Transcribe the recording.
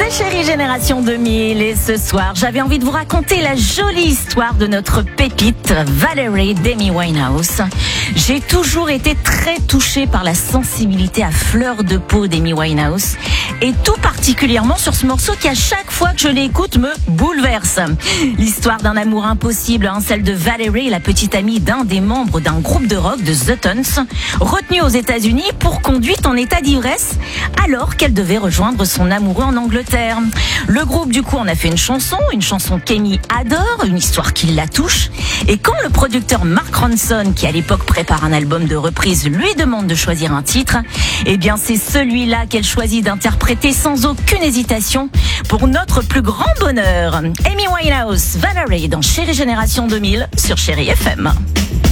Chérie Génération 2000 et ce soir, j'avais envie de vous raconter la jolie histoire de notre pépite Valerie d'Amy Winehouse. J'ai toujours été très touchée par la sensibilité à fleur de peau d'Amy Winehouse et tout particulièrement sur ce morceau qui à chaque fois que je l'écoute me bouleverse. L'histoire d'un amour impossible, celle de Valerie, la petite amie d'un des membres d'un groupe de rock de The Tones, retenue aux États-Unis pour conduite en état d'ivresse alors qu'elle devait rejoindre son amoureux en Angleterre. Le groupe du coup en a fait une chanson qu'Amy adore, une histoire qui la touche. Et quand le producteur Mark Ronson, qui à l'époque prépare un album de reprise, lui demande de choisir un titre, eh bien c'est celui-là qu'elle choisit d'interpréter sans aucune hésitation pour notre plus grand bonheur. Amy Winehouse, Valerie dans Chérie Génération 2000 sur Chérie FM.